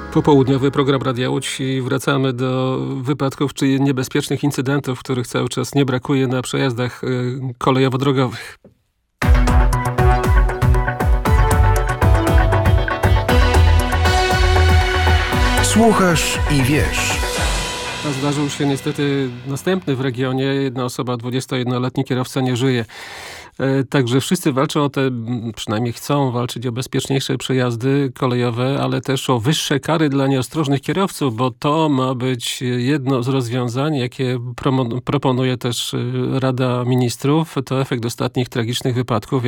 Popołudniowy program Radia Łódź i wracamy do wypadków czy niebezpiecznych incydentów, których cały czas nie brakuje na przejazdach kolejowo-drogowych. Słuchasz i wiesz. Zdarzył się niestety następny w regionie. Jedna osoba, 21-letni kierowca, nie żyje. Także wszyscy walczą o te, przynajmniej chcą walczyć o bezpieczniejsze przejazdy kolejowe, ale też o wyższe kary dla nieostrożnych kierowców, bo to ma być jedno z rozwiązań, jakie proponuje też Rada Ministrów. To efekt ostatnich tragicznych wypadków,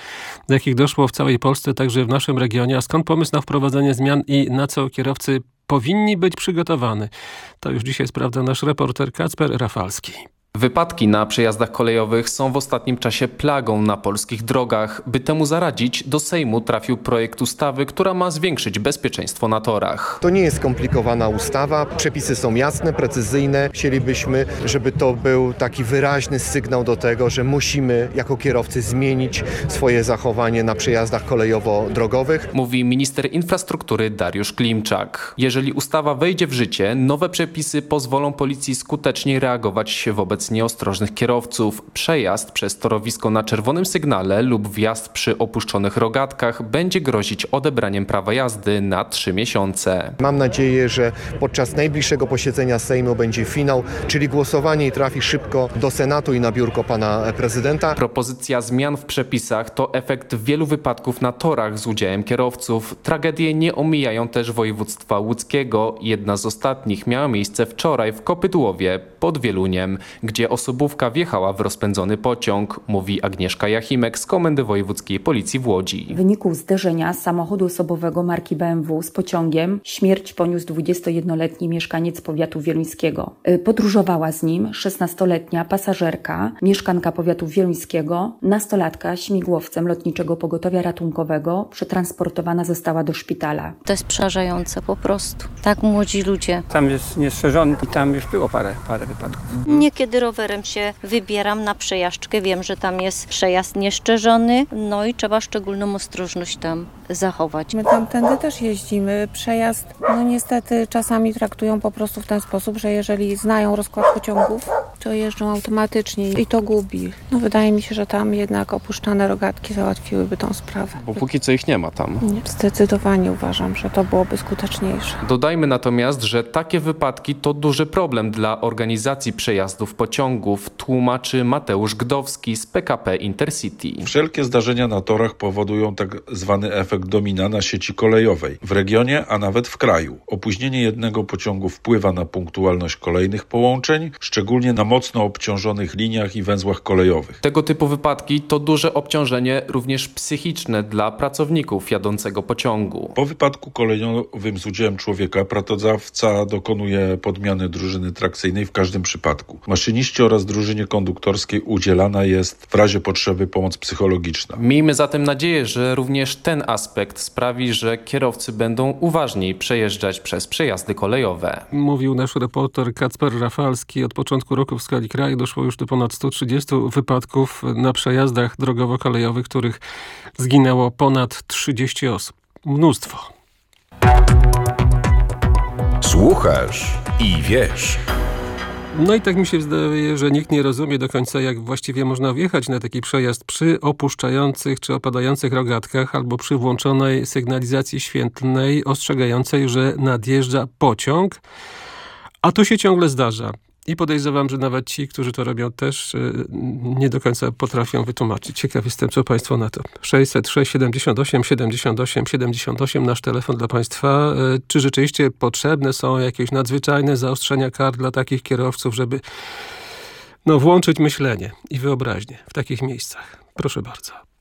do jakich doszło w całej Polsce, także w naszym regionie. A skąd pomysł na wprowadzenie zmian i na co kierowcy powinni być przygotowani? To już dzisiaj sprawdza nasz reporter Kacper Rafalski. Wypadki na przejazdach kolejowych są w ostatnim czasie plagą na polskich drogach. By temu zaradzić, do Sejmu trafił projekt ustawy, która ma zwiększyć bezpieczeństwo na torach. To nie jest skomplikowana ustawa, przepisy są jasne, precyzyjne. Chcielibyśmy, żeby to był taki wyraźny sygnał do tego, że musimy jako kierowcy zmienić swoje zachowanie na przejazdach kolejowo-drogowych. Mówi minister infrastruktury Dariusz Klimczak. Jeżeli ustawa wejdzie w życie, nowe przepisy pozwolą policji skutecznie reagować wobec nieostrożnych kierowców. Przejazd przez torowisko na czerwonym sygnale lub wjazd przy opuszczonych rogatkach będzie grozić odebraniem prawa jazdy na 3 miesiące. Mam nadzieję, że podczas najbliższego posiedzenia Sejmu będzie finał, czyli głosowanie i trafi szybko do Senatu i na biurko pana prezydenta. Propozycja zmian w przepisach to efekt wielu wypadków na torach z udziałem kierowców. Tragedie nie omijają też województwa łódzkiego. Jedna z ostatnich miała miejsce wczoraj w Kopydłowie pod Wieluniem, gdzie osobówka wjechała w rozpędzony pociąg, mówi Agnieszka Jachimek z Komendy Wojewódzkiej Policji w Łodzi. W wyniku zderzenia samochodu osobowego marki BMW z pociągiem śmierć poniósł 21-letni mieszkaniec powiatu wieluńskiego. Podróżowała z nim 16-letnia pasażerka, mieszkanka powiatu wieluńskiego, nastolatka śmigłowcem Lotniczego Pogotowia Ratunkowego przetransportowana została do szpitala. To jest przerażające po prostu. Tak młodzi ludzie. Tam jest niestrzeżony i tam już było parę wypadków. Niekiedy rowerem się wybieram na przejażdżkę. Wiem, że tam jest przejazd nieszczerzony, no i trzeba szczególną ostrożność tam zachować. My tamtędy też jeździmy. Przejazd, niestety czasami traktują po prostu w ten sposób, że jeżeli znają rozkład pociągów, to jeżdżą automatycznie i to gubi. Wydaje mi się, że tam jednak opuszczane rogatki załatwiłyby tą sprawę. Bo póki co ich nie ma tam. Nie, zdecydowanie uważam, że to byłoby skuteczniejsze. Dodajmy natomiast, że takie wypadki to duży problem dla organizacji przejazdów pociągów, tłumaczy Mateusz Gdowski z PKP Intercity. Wszelkie zdarzenia na torach powodują tak zwany efekt domina na sieci kolejowej w regionie, a nawet w kraju. Opóźnienie jednego pociągu wpływa na punktualność kolejnych połączeń, szczególnie na mocno obciążonych liniach i węzłach kolejowych. Tego typu wypadki to duże obciążenie również psychiczne dla pracowników jadącego pociągu. Po wypadku kolejowym z udziałem człowieka pracodawca dokonuje podmiany drużyny trakcyjnej w każdym przypadku. Maszyniście oraz drużynie konduktorskiej udzielana jest w razie potrzeby pomoc psychologiczna. Miejmy zatem nadzieję, że również ten aspekt sprawi, że kierowcy będą uważniej przejeżdżać przez przejazdy kolejowe. Mówił nasz reporter Kacper Rafalski. Od początku roku w skali kraju doszło już do ponad 130 wypadków na przejazdach drogowo-kolejowych, których zginęło ponad 30 osób. Mnóstwo. Słuchasz i wiesz. No i tak mi się zdaje, że nikt nie rozumie do końca, jak właściwie można wjechać na taki przejazd przy opuszczających czy opadających rogatkach albo przy włączonej sygnalizacji świetlnej ostrzegającej, że nadjeżdża pociąg, a to się ciągle zdarza. I podejrzewam, że nawet ci, którzy to robią, też nie do końca potrafią wytłumaczyć. Ciekaw jestem, co państwo na to. 606 78 78 78 nasz telefon dla państwa. Czy rzeczywiście potrzebne są jakieś nadzwyczajne zaostrzenia kar dla takich kierowców, żeby włączyć myślenie i wyobraźnię w takich miejscach? Proszę bardzo.